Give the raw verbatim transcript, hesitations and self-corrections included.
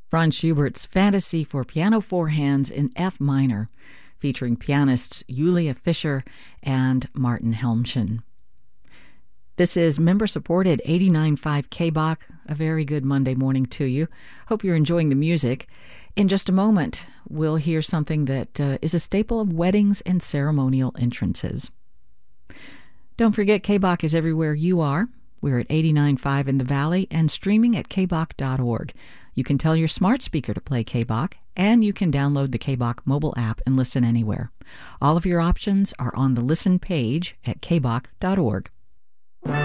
Franz Schubert's Fantasy for Piano Four Hands in F minor, featuring pianists Julia Fischer and Martin Helmchen. This is member-supported eighty-nine point five K B O C. A very good Monday morning to you. Hope you're enjoying the music. In just a moment, we'll hear something that uh, is a staple of weddings and ceremonial entrances. Don't forget, K B O C is everywhere you are. We're at eighty-nine point five in the Valley and streaming at k b o c dot org. You can tell your smart speaker to play K B O C, and you can download the K B O C mobile app and listen anywhere. All of your options are on the Listen page at k b o c dot org.